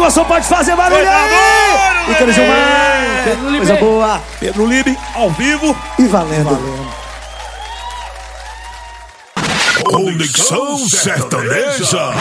gostou pode fazer barulho aí! Doutor Gilmar, coisa boa. Pedro Libe, ao vivo e valendo. Conexão Sertaneja.